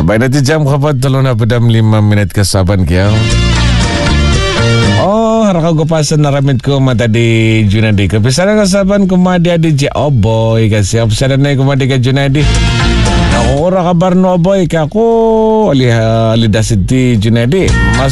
Sabay na ti jam kapag talo na padam 5 minit kasaban kaya. Haraka gupasan na ramit ko matadi Junadi. Kapisa na kasaban kumadi adi di boy kasi opsara na kumadi ka Junadi. Ako ora kabar no boy kako alidasid ti Junadi. Mas